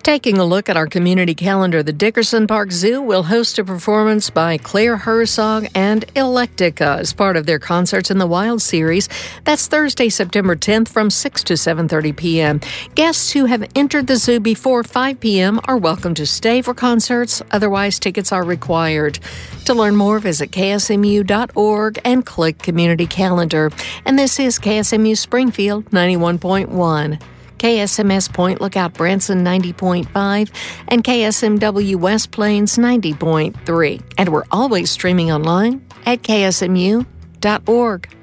Taking a look at our community calendar, the Dickerson Park Zoo will host a performance by Claire Herzog and Electica as part of their Concerts in the Wild series. That's Thursday, September 10th from 6 to 7:30 p.m. Guests who have entered the zoo before 5 p.m. are welcome to stay for concerts. Otherwise, tickets are required. To learn more, visit ksmu.org and click Community Calendar. And this is KSMU Springfield 91.1. KSMS Point Lookout Branson 90.5, and KSMW West Plains 90.3. And we're always streaming online at ksmu.org.